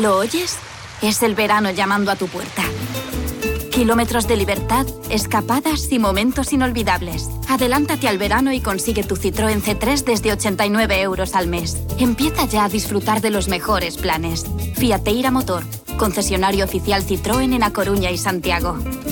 ¿Lo oyes? Es el verano llamando a tu puerta. Kilómetros de libertad, escapadas y momentos inolvidables. Adelántate al verano y consigue tu Citroën C3 desde 89 € al mes. Empieza ya a disfrutar de los mejores planes. Fiat Eira Motor, concesionario oficial Citroën en A Coruña y Santiago.